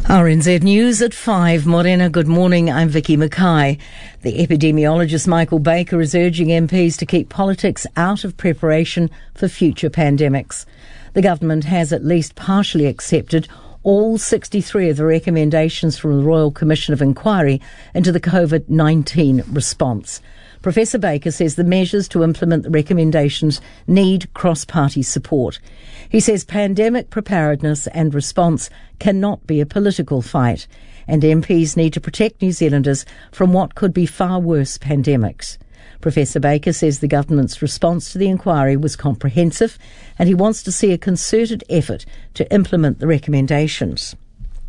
RNZ News at 5. Morena, good morning. I'm Vicky Mackay. The epidemiologist Michael Baker is urging MPs to keep politics out of preparation for future pandemics. The government has at least partially accepted all 63 of the recommendations from the Royal Commission of Inquiry into the COVID-19 response. Professor Baker says the measures to implement the recommendations need cross-party support. He says pandemic preparedness and response cannot be a political fight, and MPs need to protect New Zealanders from what could be far worse pandemics. Professor Baker says the government's response to the inquiry was comprehensive, and he wants to see a concerted effort to implement the recommendations.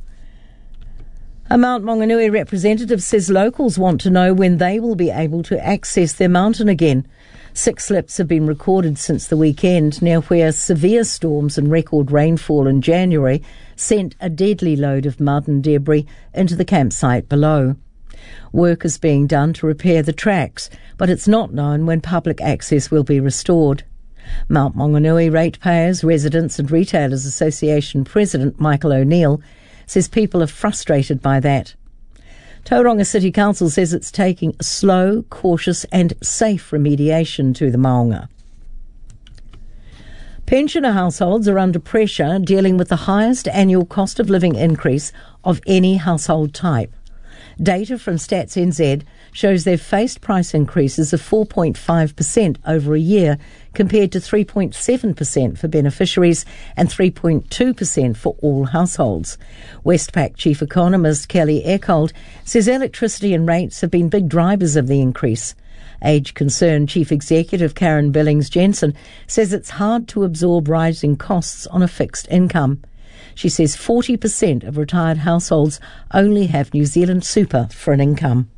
A Mount Maunganui representative says locals want to know when they will be able to access their mountain again. 6 slips have been recorded since the weekend, near where severe storms and record rainfall in January sent a deadly load of mud and debris into the campsite below. Work is being done to repair the tracks, but it's not known when public access will be restored. Mount Maunganui Ratepayers, Residents and Retailers Association President Michael O'Neill says people are frustrated by that. Tauranga City Council says it's taking slow, cautious and safe remediation to the maunga. Pensioner households are under pressure dealing with the highest annual cost of living increase of any household type. Data from Stats NZ shows they've faced price increases of 4.5% over a year, compared to 3.7% for beneficiaries and 3.2% for all households. Westpac chief economist Kelly Eckhold says electricity and rates have been big drivers of the increase. Age Concern Chief Executive Karen Billings-Jensen says it's hard to absorb rising costs on a fixed income. She says 40% of retired households only have New Zealand Super for an income.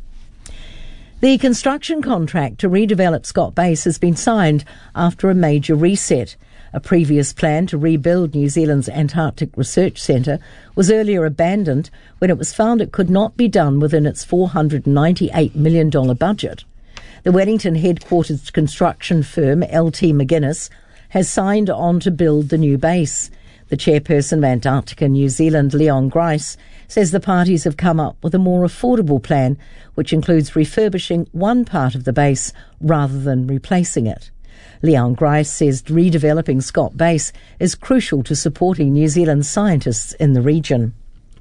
The construction contract to redevelop Scott Base has been signed after a major reset. A previous plan to rebuild New Zealand's Antarctic Research Centre was earlier abandoned when it was found it could not be done within its $498 million budget. The Wellington headquarters construction firm LT McGuinness has signed on to build the new base. The chairperson of Antarctica New Zealand, Leon Grice, says the parties have come up with a more affordable plan, which includes refurbishing one part of the base rather than replacing it. Leon Grice says redeveloping Scott Base is crucial to supporting New Zealand scientists in the region.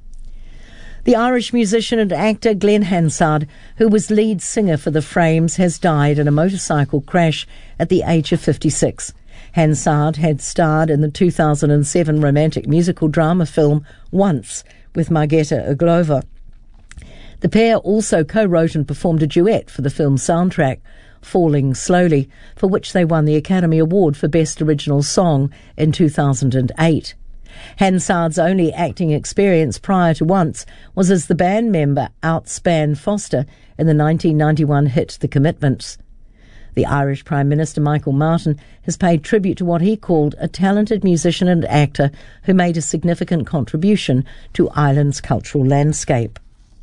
The Irish musician and actor Glenn Hansard, who was lead singer for The Frames, has died in a motorcycle crash at the age of 56. Hansard had starred in the 2007 romantic musical drama film Once with Margeta Uglova. The pair also co-wrote and performed a duet for the film's soundtrack, Falling Slowly, for which they won the Academy Award for Best Original Song in 2008. Hansard's only acting experience prior to Once was as the band member Outspan Foster in the 1991 hit The Commitments. The Irish Prime Minister Michael Martin has paid tribute to what he called a talented musician and actor who made a significant contribution to Ireland's cultural landscape.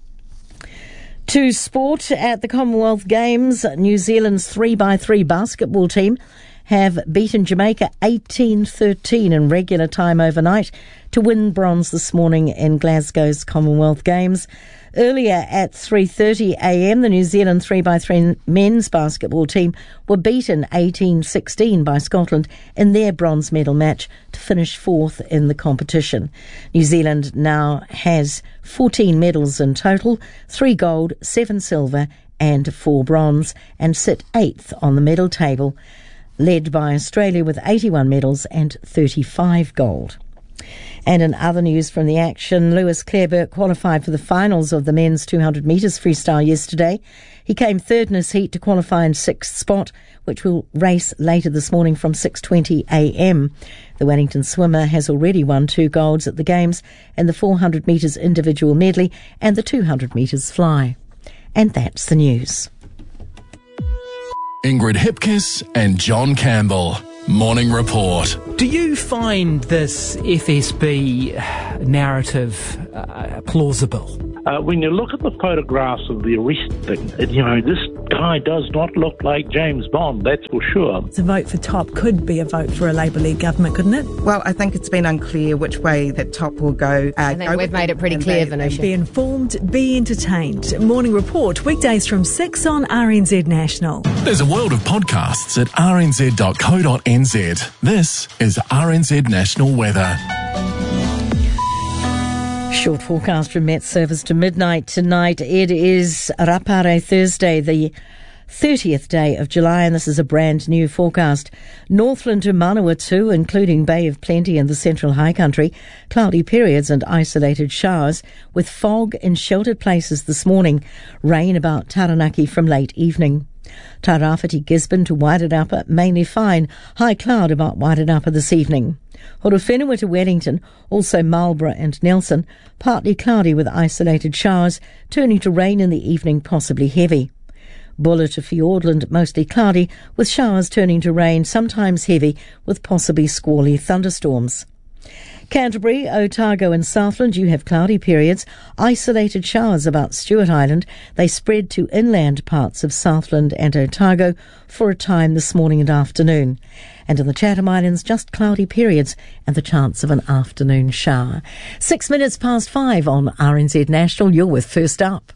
To sport, at the Commonwealth Games, New Zealand's 3x3 basketball team have beaten Jamaica 18-13 in regular time overnight to win bronze this morning in Glasgow's Commonwealth Games. Earlier at 3:30am, the New Zealand 3x3 men's basketball team were beaten 18-16 by Scotland in their bronze medal match to finish fourth in the competition. New Zealand now has 14 medals in total, 3 gold, 7 silver and 4 bronze, and sit 8th on the medal table, led by Australia with 81 medals and 35 gold. And in other news from the action, Lewis Clareburt qualified for the finals of the men's 200 metres freestyle yesterday. He came third in his heat to qualify in 6th spot, which will race later this morning from 6:20am. The Wellington swimmer has already won 2 golds at the Games in the 400 metres individual medley and the 200 metres fly. And that's the news. Ingrid Hipkiss and John Campbell. Morning Report. Do you find this FSB narrative plausible? when you look at the photographs of the arresting, this guy does not look like James Bond, that's for sure. The vote for Top could be a vote for a Labour-led government, couldn't it? Well, I think it's been unclear which way that Top will go. I think we've made it pretty clear, Venetia. Be informed, be entertained. Morning Report, weekdays from 6 on RNZ National. There's a world of podcasts at rnz.co.nz. This is RNZ National Weather. Short forecast from Met Service to midnight tonight. It is Rapare Thursday, the 30th day of July, and this is a brand new forecast. Northland to Manawatu, including Bay of Plenty and the Central High Country, cloudy periods and isolated showers, with fog in sheltered places this morning. Rain about Taranaki from late evening. Tairāwhiti Gisborne to Wairarapa, mainly fine. High cloud about Wairarapa this evening. Horowhenua to Wellington, also Marlborough and Nelson, partly cloudy with isolated showers, turning to rain in the evening, possibly heavy. Buller to Fiordland, mostly cloudy, with showers turning to rain, sometimes heavy, with possibly squally thunderstorms. Canterbury, Otago and Southland, you have cloudy periods, isolated showers about Stewart Island. They spread to inland parts of Southland and Otago for a time this morning and afternoon. And in the Chatham Islands, just cloudy periods and the chance of an afternoon shower. 6 minutes past 5 on RNZ National. You're with First Up.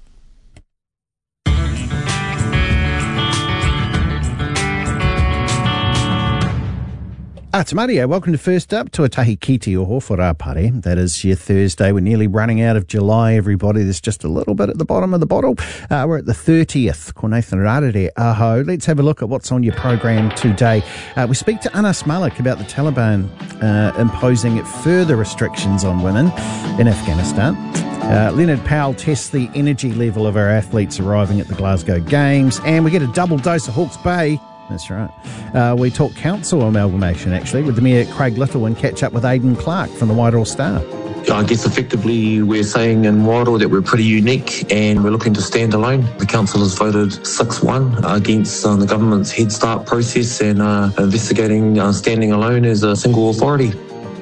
Atamaria, welcome to First Up, tuatahi kiti oho for Rapare. That is your Thursday. We're nearly running out of July, everybody. There's just a little bit at the bottom of the bottle. We're at the 30th. Ko Nathan Rarere aho. Let's have a look at what's on your program today. We speak to Anas Malik about the Taliban imposing further restrictions on women in Afghanistan. Leonard Powell tests the energy level of our athletes arriving at the Glasgow Games. And we get a double dose of Hawke's Bay. That's right. We talk council amalgamation, actually, with the Mayor Craig Little and catch up with Aidan Clark from the Wairoa Star. I guess effectively we're saying in Wairoa that we're pretty unique and we're looking to stand alone. The council has voted 6-1 against the government's Head Start process and investigating standing alone as a single authority.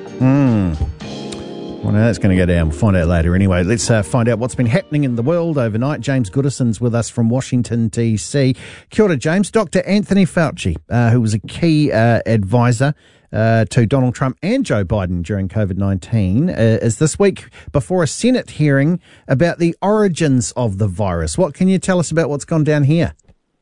Well, now that's going to go down. We'll find out later anyway. Let's find out what's been happening in the world overnight. James Goodison's with us from Washington, D.C. Kia ora, James. Dr. Anthony Fauci, who was a key advisor to Donald Trump and Joe Biden during COVID-19, is this week before a Senate hearing about the origins of the virus. What can you tell us about what's gone down here?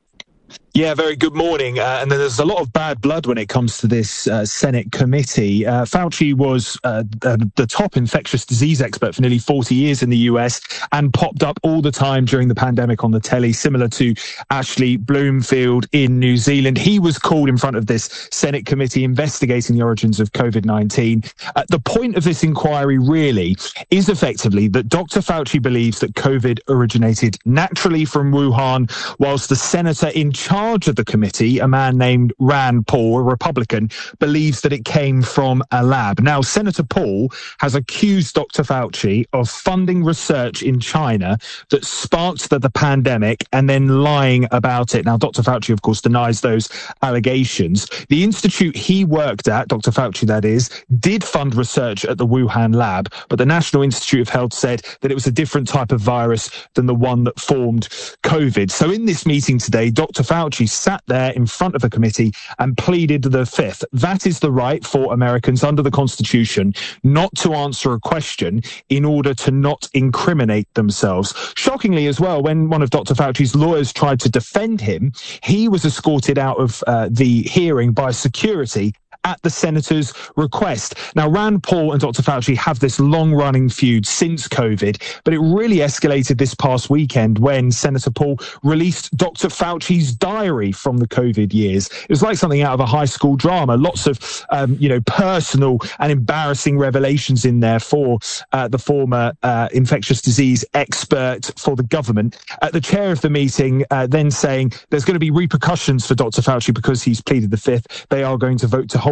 Yeah, very good morning. And there's a lot of bad blood when it comes to this Senate committee. Fauci was the top infectious disease expert for nearly 40 years in the US and popped up all the time during the pandemic on the telly, similar to Ashley Bloomfield in New Zealand. He was called in front of this Senate committee investigating the origins of COVID-19. The point of this inquiry really is effectively that Dr. Fauci believes that COVID originated naturally from Wuhan, whilst the senator in charge of the committee, a man named Rand Paul, a Republican, believes that it came from a lab. Now, Senator Paul has accused Dr. Fauci of funding research in China that sparked the pandemic and then lying about it. Now, Dr. Fauci, of course, denies those allegations. The institute he worked at, Dr. Fauci that is, did fund research at the Wuhan lab, but the National Institute of Health said that it was a different type of virus than the one that formed COVID. So in this meeting today, Dr. Fauci sat there in front of the committee and pleaded the fifth. That is the right for Americans under the Constitution not to answer a question in order to not incriminate themselves. Shockingly as well, when one of Dr. Fauci's lawyers tried to defend him, he was escorted out of the hearing by security at the senator's request. Now, Rand Paul and Dr. Fauci have this long-running feud since COVID, but it really escalated this past weekend when Senator Paul released Dr. Fauci's diary from the COVID years. It was like something out of a high school drama. Lots of, personal and embarrassing revelations in there for the former infectious disease expert for the government. The chair of the meeting then saying there's going to be repercussions for Dr. Fauci because he's pleaded the fifth. They are going to vote to hold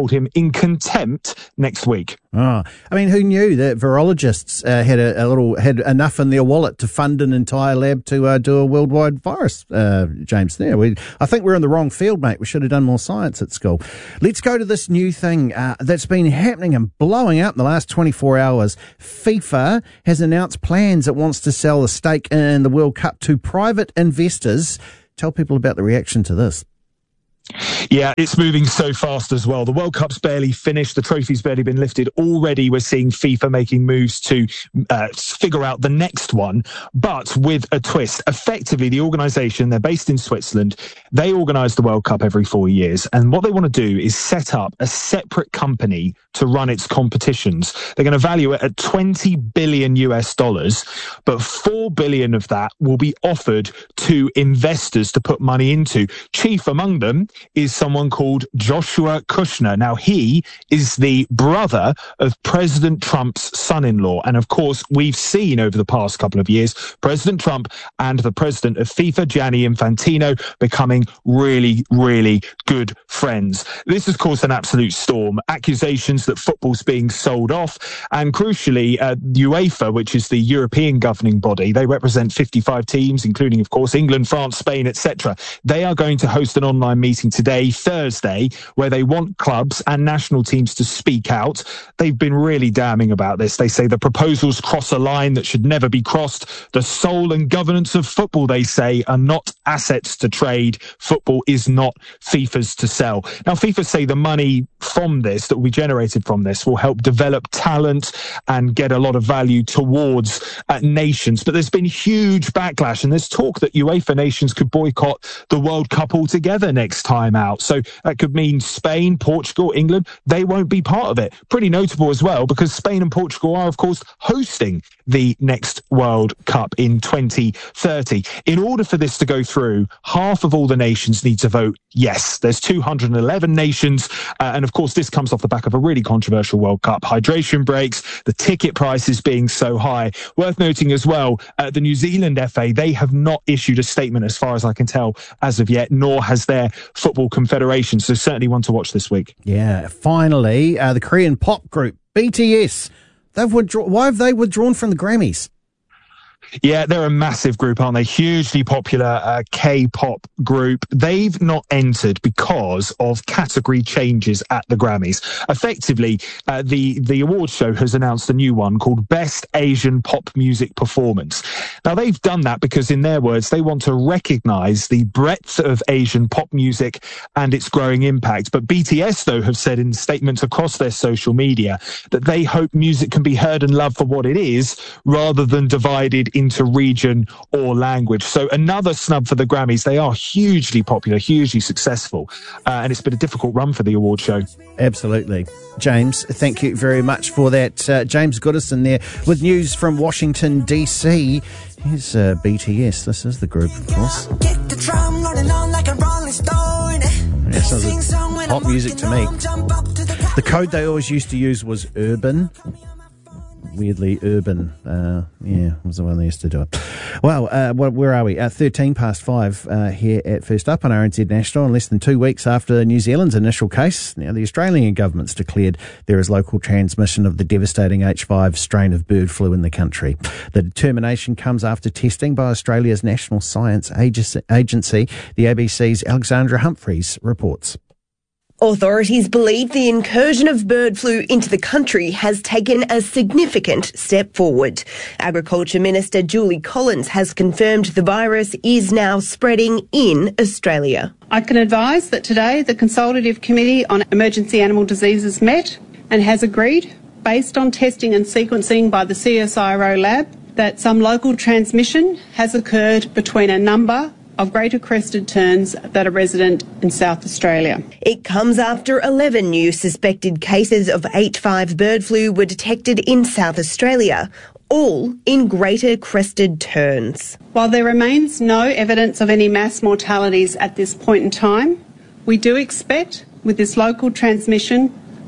hold him in contempt next week. Oh, I mean, who knew that virologists had enough in their wallet to fund an entire lab to do a worldwide virus, James? I think we're in the wrong field, mate. We should have done more science at school. Let's go to this new thing that's been happening and blowing up in the last 24 hours. FIFA has announced plans it wants to sell a stake in the World Cup to private investors. Tell people about the reaction to this. Yeah, it's moving so fast as well. The World Cup's barely finished. The trophy's barely been lifted. Already we're seeing FIFA making moves to figure out the next one, but with a twist. Effectively, the organisation, they're based in Switzerland. They organise the World Cup every 4 years. And what they want to do is set up a separate company to run its competitions. They're going to value it at $20 billion, but $4 billion of that will be offered to investors to put money into. Chief among them is someone called Joshua Kushner. Now, he is the brother of President Trump's son-in-law. And of course, we've seen over the past couple of years, President Trump and the president of FIFA, Gianni Infantino, becoming really, really good friends. This has caused an absolute storm. Accusations that football's being sold off. And crucially, UEFA, which is the European governing body, they represent 55 teams, including, of course, England, France, Spain, etc. They are going to host an online meeting today, Thursday, where they want clubs and national teams to speak out. They've been really damning about this. They say the proposals cross a line that should never be crossed. The soul and governance of football, they say, are not assets to trade. Football is not FIFA's to sell. Now, FIFA say the money from this, that will be generated from this, will help develop talent and get a lot of value towards nations. But there's been huge backlash, and there's talk that UEFA nations could boycott the World Cup altogether next time out. So that could mean Spain, Portugal, England, they won't be part of it. Pretty notable as well, because Spain and Portugal are, of course, hosting the next World Cup in 2030. In order for this to go through, half of all the nations need to vote yes. There's 211 nations, and of course, this comes off the back of a really controversial World Cup. Hydration breaks, the ticket prices being so high. Worth noting as well, the New Zealand FA, they have not issued a statement, as far as I can tell, as of yet, nor has their Football Confederation, so certainly one to watch this week. Yeah, finally, the Korean pop group BTS, why have they withdrawn from the Grammys? Yeah, they're a massive group, aren't they? Hugely popular K-pop group. They've not entered because of category changes at the Grammys. Effectively, the award show has announced a new one called Best Asian Pop Music Performance. Now, they've done that because, in their words, they want to recognise the breadth of Asian pop music and its growing impact. But BTS, though, have said in statements across their social media that they hope music can be heard and loved for what it is, rather than divided into region or language. So another snub for the Grammys. They are hugely popular, hugely successful, and it's been a difficult run for the award show. Absolutely. James, thank you very much for that. James Goodison there with news from Washington, D.C. Here's BTS. This is the group, of course. Yeah, sounds like pop music to me. The code they always used to use was urban. Weirdly urban. Was the one they used to do it. Well, where are we? 13 past 5 here at First Up on RNZ National. And less than 2 weeks after New Zealand's initial case, now the Australian government's declared there is local transmission of the devastating H5 strain of bird flu in the country. The determination comes after testing by Australia's National Science Agency. The ABC's Alexandra Humphreys reports. Authorities believe the incursion of bird flu into the country has taken a significant step forward. Agriculture Minister Julie Collins has confirmed the virus is now spreading in Australia. I can advise that today the Consultative Committee on Emergency Animal Diseases met and has agreed, based on testing and sequencing by the CSIRO lab, that some local transmission has occurred between a number of greater crested terns that are resident in South Australia. It comes after 11 new suspected cases of H5 bird flu were detected in South Australia, all in greater crested terns. While there remains no evidence of any mass mortalities at this point in time, we do expect, with this local transmission,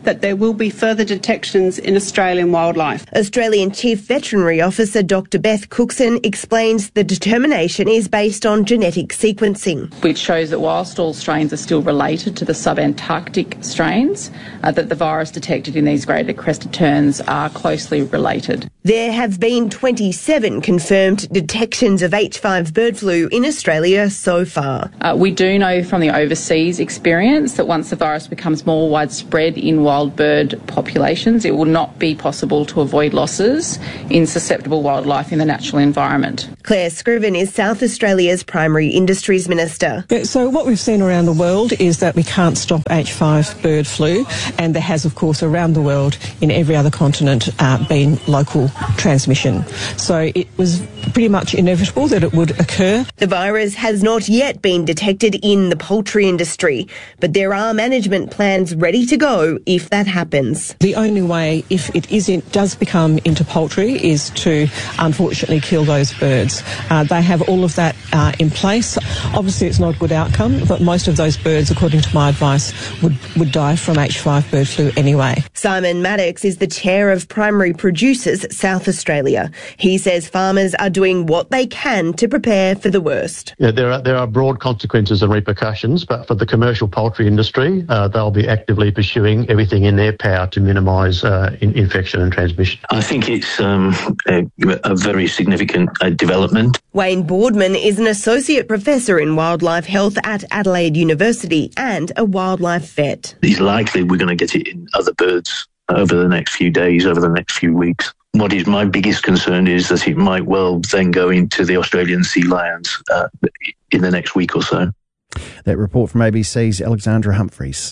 that there will be further detections in Australian wildlife. Australian Chief Veterinary Officer Dr. Beth Cookson explains the determination is based on genetic sequencing, which shows that whilst all strains are still related to the subantarctic strains, that the virus detected in these greater crested terns are closely related. There have been 27 confirmed detections of H5 bird flu in Australia so far. We do know from the overseas experience that once the virus becomes more widespread in wild bird populations, it will not be possible to avoid losses in susceptible wildlife in the natural environment. Claire Scriven is South Australia's Primary Industries Minister. Yeah, so what we've seen around the world is that we can't stop H5 bird flu, and there has, of course, around the world in every other continent been local transmission. So it was pretty much inevitable that it would occur. The virus has not yet been detected in the poultry industry, but there are management plans ready to go if that happens. The only way, if it does become into poultry, is to unfortunately kill those birds. They have all of that in place. Obviously it's not a good outcome, but most of those birds, according to my advice, would die from H5 bird flu anyway. Simon Maddox is the chair of Primary Producers South Australia. He says farmers are doing what they can to prepare for the worst. Yeah, there are broad consequences and repercussions, but for the commercial poultry industry, they'll be actively pursuing everything in their power to minimise infection and transmission. I think it's a very significant development. Wayne Boardman is an associate professor in wildlife health at Adelaide University and a wildlife vet. It's likely we're going to get it in other birds over the next few days, over the next few weeks. What is my biggest concern is that it might well then go into the Australian sea lions in the next week or so. That report from ABC's Alexandra Humphreys.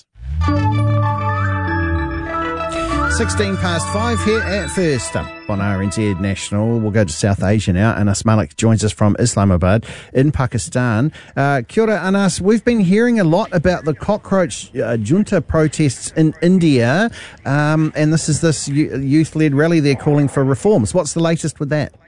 5:16 here at First Up on RNZ National. We'll go to South Asia now. Anas Malik joins us from Islamabad in Pakistan. Kia ora, Anas. We've been hearing a lot about the cockroach junta protests in India, and this youth-led rally they're calling for reforms. What's the latest with that?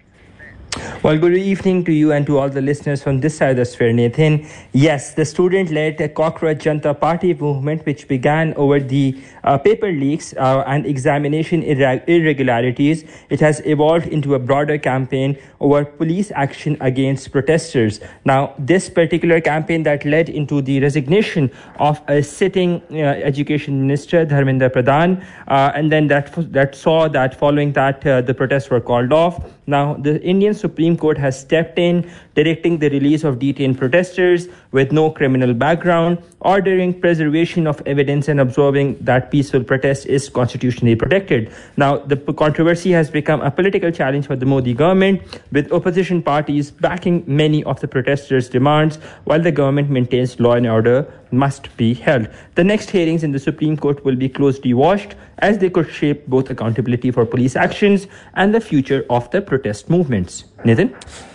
Well, good evening to you and to all the listeners from this side of the sphere, Nathan. Yes, the student-led Cockroach Junta Party movement, which began over the paper leaks and examination irregularities, it has evolved into a broader campaign over police action against protesters. Now, this particular campaign that led into the resignation of a sitting education minister, Dharmendra Pradhan, and then that saw that following that the protests were called off. Now, the Indian Supreme Court has stepped in, directing the release of detained protesters with no criminal background, ordering preservation of evidence and observing that peaceful protest is constitutionally protected. Now, the controversy has become a political challenge for the Modi government, with opposition parties backing many of the protesters' demands, while the government maintains law and order must be held. The next hearings in the Supreme Court will be closely watched, as they could shape both accountability for police actions and the future of the protest movements. Nathan?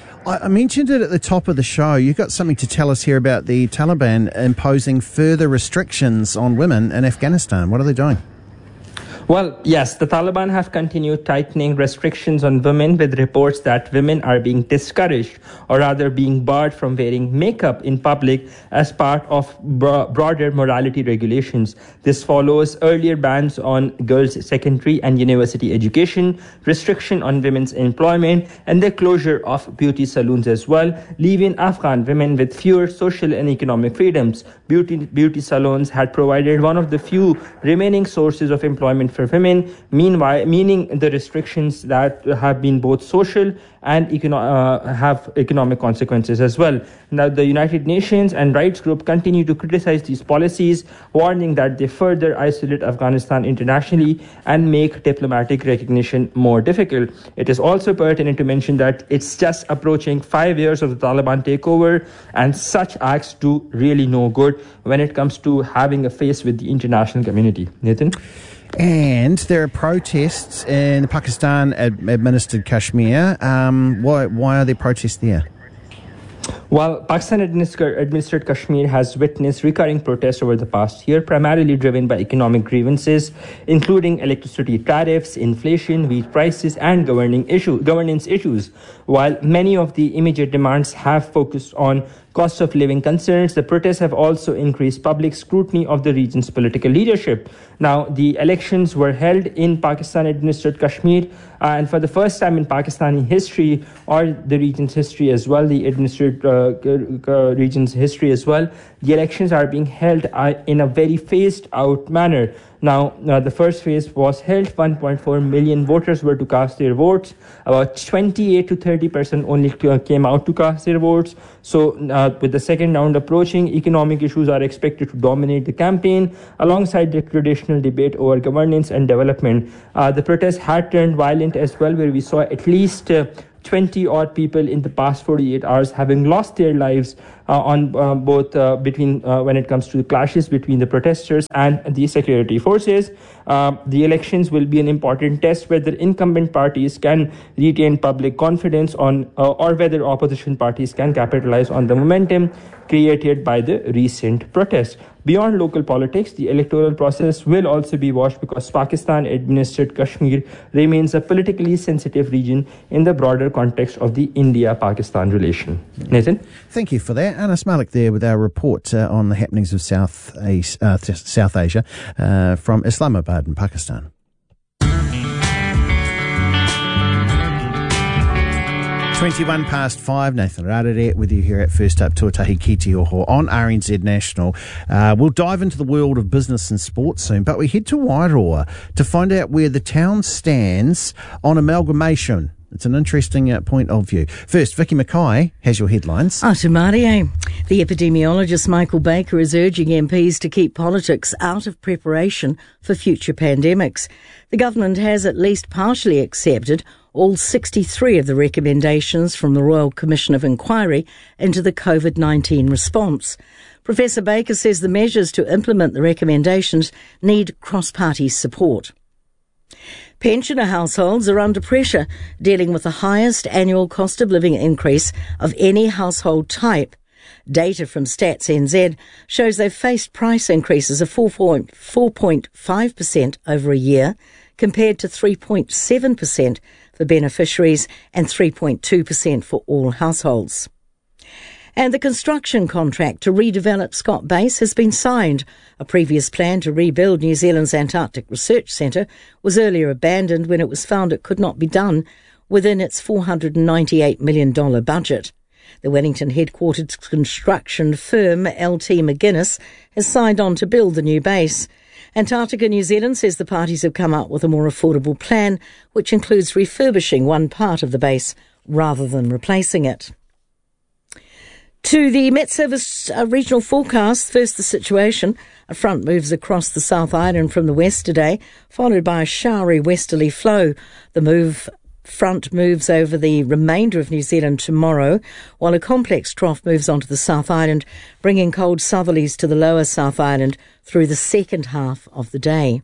I mentioned it at the top of the show. You've got something to tell us here about the Taliban imposing further restrictions on women in Afghanistan. What are they doing? Well, yes, the Taliban have continued tightening restrictions on women, with reports that women are being discouraged, or rather being barred from wearing makeup in public as part of broader morality regulations. This follows earlier bans on girls' secondary and university education, restriction on women's employment, and the closure of beauty salons as well, leaving Afghan women with fewer social and economic freedoms. Beauty salons had provided one of the few remaining sources of employment for women, meaning the restrictions that have been both social and have economic consequences as well. Now, the United Nations and rights group continue to criticize these policies, warning that they further isolate Afghanistan internationally and make diplomatic recognition more difficult. It is also pertinent to mention that it's just approaching 5 years of the Taliban takeover, and such acts do really no good when it comes to having a face with the international community. Nathan? And there are protests in the Pakistan-administered Kashmir. Why are there protests there? Well, Pakistan-administered Kashmir has witnessed recurring protests over the past year, primarily driven by economic grievances, including electricity tariffs, inflation, wheat prices, and governance issues. While many of the immediate demands have focused on cost of living concerns, the protests have also increased public scrutiny of the region's political leadership. Now, the elections were held in Pakistan-administered Kashmir, and for the first time in Pakistani history, or the region's history as well, the administered region's history as well, the elections are being held in a very phased-out manner. Now, the first phase was held. 1.4 million voters were to cast their votes. About 28 to 30% only came out to cast their votes. So, with the second round approaching, economic issues are expected to dominate the campaign, alongside the traditional debate over governance and development. The protests had turned violent as well, where we saw at least 20-odd people in the past 48 hours having lost their lives on both between when it comes to the clashes between the protesters and the security forces. The elections will be an important test whether incumbent parties can retain public confidence on or whether opposition parties can capitalize on the momentum created by the recent protests. Beyond local politics, the electoral process will also be watched because Pakistan-administered Kashmir remains a politically sensitive region in the broader context of the India-Pakistan relation. Nathan? Thank you for that. Anas Malik there with our report on the happenings of South Asia from Islamabad in Pakistan. 5:21, Nathan Rarere with you here at First Up, Tuatahi Ki Te Oho on RNZ National. We'll dive into the world of business and sports soon, but we head to Wairoa to find out where the town stands on amalgamation. It's an interesting point of view. First, Vicky Mackay has your headlines. Atu Marie. The epidemiologist Michael Baker is urging MPs to keep politics out of preparation for future pandemics. The government has at least partially accepted all 63 of the recommendations from the Royal Commission of Inquiry into the COVID-19 response. Professor Baker says the measures to implement the recommendations need cross-party support. Pensioner households are under pressure, dealing with the highest annual cost of living increase of any household type. Data from Stats NZ shows they've faced price increases of 4.5% over a year, compared to 3.7% for beneficiaries and 3.2% for all households. And the construction contract to redevelop Scott Base has been signed. A previous plan to rebuild New Zealand's Antarctic Research Centre was earlier abandoned when it was found it could not be done within its $498 million budget. The Wellington headquartered construction firm LT McGuinness has signed on to build the new base. Antarctica New Zealand says the parties have come up with a more affordable plan, which includes refurbishing one part of the base rather than replacing it. To the Met Service regional forecast, first the situation. A front moves across the South Island from the west today, followed by a showery westerly flow. The front moves over the remainder of New Zealand tomorrow, while a complex trough moves onto the South Island, bringing cold southerlies to the lower South Island through the second half of the day.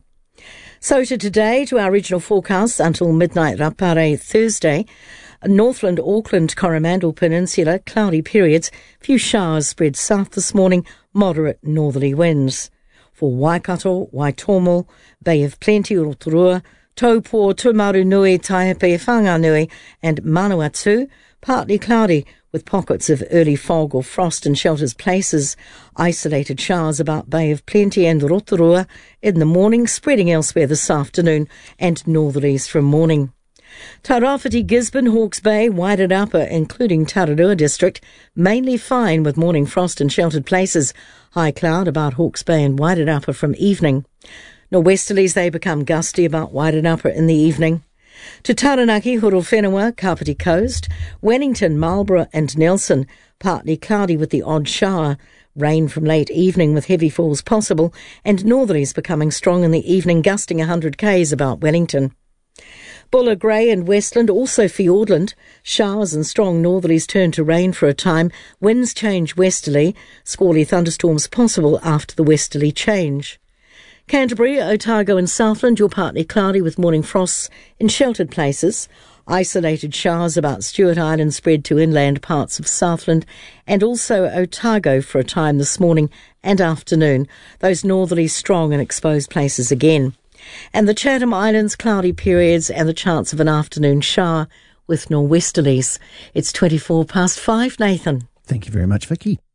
So to today, to our regional forecasts until midnight Rapare Thursday. Northland, Auckland, Coromandel Peninsula, cloudy periods, few showers spread south this morning, moderate northerly winds. For Waikato, Waitomo, Bay of Plenty, Rotorua, Taupo, Tumarunui, Taihape, Whanganui and Manawatu, partly cloudy with pockets of early fog or frost in sheltered places. Isolated showers about Bay of Plenty and Rotorua in the morning, spreading elsewhere this afternoon and northerlies from morning. Tairāwhiti, Gisborne, Hawke's Bay, Wairarapa, including Tararua District, mainly fine with morning frost in sheltered places. High cloud about Hawke's Bay and Wairarapa from evening. Nor'westerlies, they become gusty about Wairarapa in the evening. To Taranaki, Horowhenua, Kapiti Coast, Wellington, Marlborough and Nelson, partly cloudy with the odd shower. Rain from late evening with heavy falls possible, and northerlies becoming strong in the evening, gusting 100 k's about Wellington. Buller, Grey and Westland, also Fiordland. Showers and strong northerlies turn to rain for a time. Winds change westerly. Squally thunderstorms possible after the westerly change. Canterbury, Otago and Southland, you're partly cloudy with morning frosts in sheltered places. Isolated showers about Stewart Island spread to inland parts of Southland and also Otago for a time this morning and afternoon. Those northerlies strong in exposed places again. And the Chatham Islands, cloudy periods and the chance of an afternoon shower with nor'westerlies. It's 5:24, Nathan. Thank you very much, Vicky.